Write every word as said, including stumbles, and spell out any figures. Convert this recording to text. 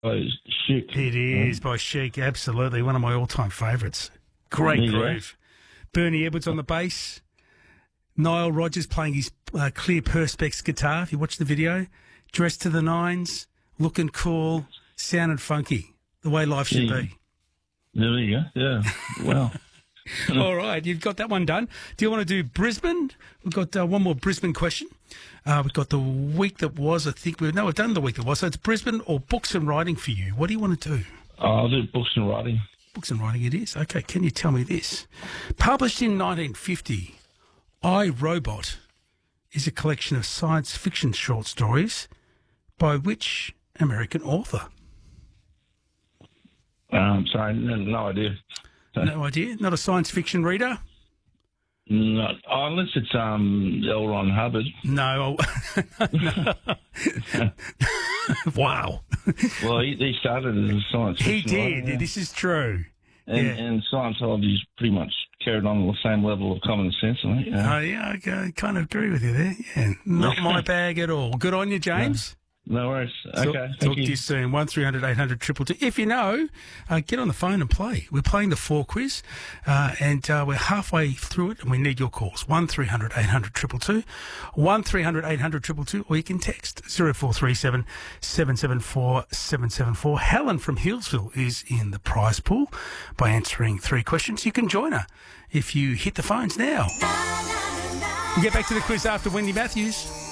by Chic. It is by Chic, absolutely. One of my all-time favourites. Great Yeah. groove. Bernie Edwards on the bass. Nile Rodgers playing his uh, clear Perspex guitar, if you watch the video. Dressed to the nines, looking cool, sounded funky, the way life should Yeah. be. There you go. Yeah. Wow. All right, you've got that one done. Do you want to do Brisbane? We've got uh, one more Brisbane question. Uh, we've got the week that was, I think. We've, no, we've done the week that was. So it's Brisbane or books and writing for you. What do you want to do? I'll do books and writing. Books and writing it is. Okay, can you tell me this? Published in nineteen fifty, I, Robot is a collection of science fiction short stories by which American author? Um, sorry, no, no idea. No idea? Not a science fiction reader? No, oh, unless it's um, L. Ron Hubbard. No. no. Wow. Well, he, he started as a science He fiction did. writer, yeah. This is true. And, yeah. and Scientology's pretty much carried on the same level of common sense, I think. Yeah. Oh, yeah, I I kind of agree with you there. Yeah, not my bag at all. Good on you, James. No worries. Okay, Talk, thank talk you. to you soon. One three hundred eight hundred two two two. If you know, uh, get on the phone and play. We're playing the four quiz, uh, and uh, we're halfway through it, and we need your calls. One three hundred eight hundred two two two, one three hundred eight hundred two two two, or you can text zero four three seven seven seven four seven seven four. Helen from Hillsville is in the prize pool by answering three questions. You can join her if you hit the phones now. We'll get back to the quiz after Wendy Matthews.